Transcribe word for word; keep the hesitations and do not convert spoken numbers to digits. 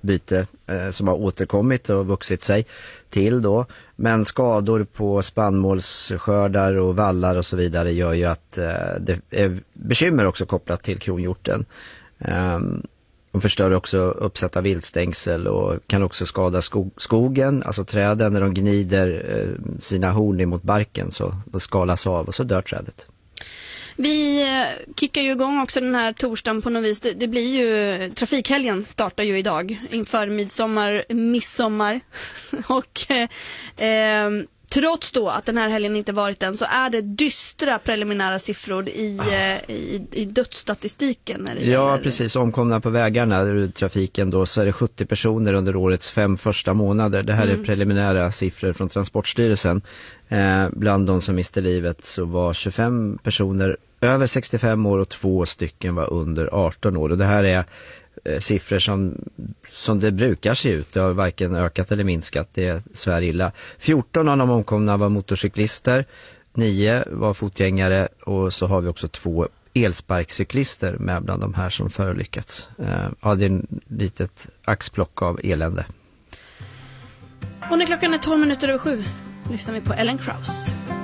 byte eh, som har återkommit och vuxit sig till då. Men skador på spannmålsskördar och vallar och så vidare gör ju att eh, det är bekymmer också kopplat till kronhjorten. Eh, de förstör också uppsatta viltstängsel och kan också skada skog, skogen, alltså träden när de gnider eh, sina horn mot barken så de skalas av och så dör trädet. Vi kickar ju igång också den här torsdagen på något vis. Det, det blir ju, trafikhelgen startar ju idag inför midsommar, midsommar. och eh, trots då att den här helgen inte varit än så är det dystra preliminära siffror i, ah. i, i dödsstatistiken. När det ja, gäller... precis. Omkomna på vägarna, trafiken då, så är det sjuttio personer under årets fem första månader. Det här mm. är preliminära siffror från Transportstyrelsen. Eh, bland de som miste livet så var tjugofem personer över sextiofem år och två stycken var under arton år. Och det här är eh, siffror som, som det brukar se ut. Det har varken ökat eller minskat. Det är så här illa. fjorton av de omkomna var motorcyklister, nio var fotgängare och så har vi också två elsparkcyklister med bland de här som förolyckats. Eh, ja, det är ett litet axplock av elände. Och när klockan är tolv minuter över sju lyssnar vi på Ellen Krauss.